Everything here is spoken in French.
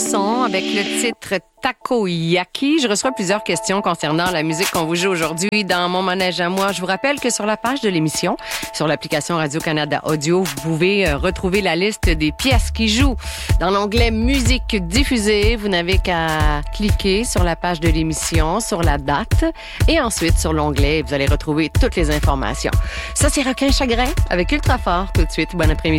Masson avec le titre Takoyaki. Je reçois plusieurs questions concernant la musique qu'on vous joue aujourd'hui dans Mon Manège à moi. Je vous rappelle que sur la page de l'émission, sur l'application Radio-Canada Audio, vous pouvez retrouver la liste des pièces qui jouent. Dans l'onglet Musique diffusée, vous n'avez qu'à cliquer sur la page de l'émission, sur la date, et ensuite sur l'onglet, vous allez retrouver toutes les informations. Ça, c'est Requin Chagrin avec Ultrafort tout de suite. Bon après-midi.